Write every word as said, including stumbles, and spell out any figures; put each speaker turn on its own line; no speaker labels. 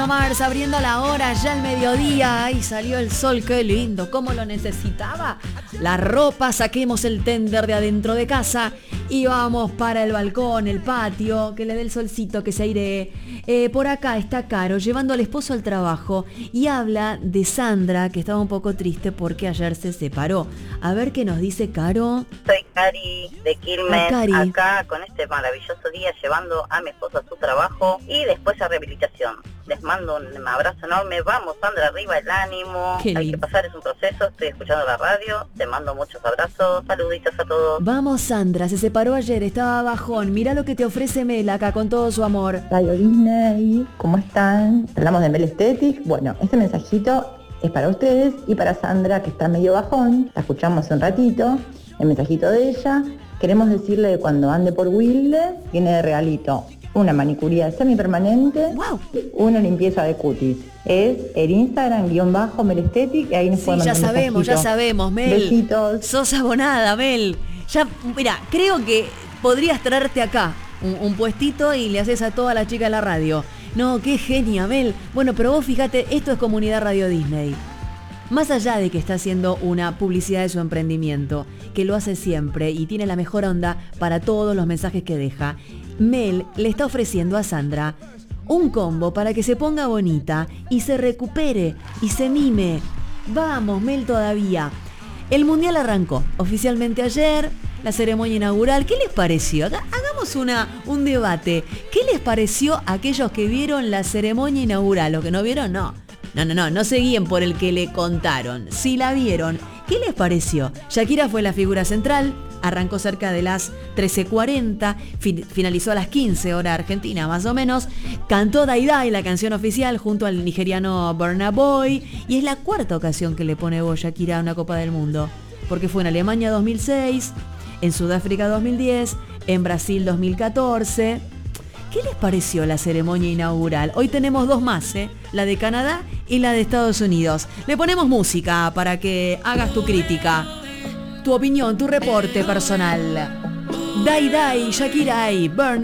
Bruno Mars abriendo la hora, ya el mediodía. Ahí salió el sol, qué lindo, cómo lo necesitaba. La ropa, saquemos el tender de adentro de casa y vamos para el balcón, el patio, que le dé el solcito, que se airee. Eh, por acá está Caro llevando al esposo al trabajo y habla de Sandra, que estaba un poco triste porque ayer se separó. A ver qué nos dice Caro.
Soy Cari de Quilmes,
Ah, Cari.
acá con este maravilloso día llevando a mi esposo a su trabajo y después a rehabilitación. Les mando un abrazo enorme, vamos Sandra, arriba el ánimo,
Qué
hay
lindo.
que pasar, es un proceso, estoy escuchando la radio, te mando muchos abrazos, saluditos a todos.
Vamos Sandra, se separó ayer, estaba bajón. Mirá lo que te ofrece Mel acá con todo su amor.
Radio Disney, ¿cómo están? Hablamos de Mel Aesthetic. Bueno, este mensajito es para ustedes y para Sandra, que está medio bajón. La escuchamos hace un ratito, el mensajito de ella. Queremos decirle que cuando ande por Wilde, tiene de regalito una manicuría semipermanente,
¡Wow!
una limpieza de cutis. Es el Instagram guión bajo Mel Aesthetic, y ahí nos
Sí,
pueden
ya
mandar un
sabemos, ya
mensajito.
sabemos, Mel.
Besitos.
Sos abonada, Mel. Ya, mira, creo que podrías traerte acá un, un puestito y le haces a toda la chica de la radio. No, qué genia, Mel. Bueno, pero vos fíjate, esto es Comunidad Radio Disney. Más allá de que está haciendo una publicidad de su emprendimiento, que lo hace siempre y tiene la mejor onda para todos los mensajes que deja, Mel le está ofreciendo a Sandra un combo para que se ponga bonita y se recupere y se mime. Vamos, Mel, todavía. El mundial arrancó oficialmente ayer, la ceremonia inaugural. ¿Qué les pareció? Haga- Hagamos una, un debate. ¿Qué les pareció a aquellos que vieron la ceremonia inaugural? ¿Los que no vieron? No. No, no, no, no se guíen por el que le contaron. Si la vieron, ¿qué les pareció? Shakira fue la figura central, arrancó cerca de las trece cuarenta, fin- finalizó a las quince hora argentina más o menos, cantó Dai Dai, la canción oficial, junto al nigeriano Burna Boy, y es la cuarta ocasión que le pone voz Shakira a una Copa del Mundo, porque fue en Alemania dos mil seis, en Sudáfrica dos mil diez, en Brasil dos mil catorce... ¿Qué les pareció la ceremonia inaugural? Hoy tenemos dos más, ¿eh? La de Canadá y la de Estados Unidos. Le ponemos música para que hagas tu crítica, tu opinión, tu reporte personal. Dai Dai, Shakira y Burna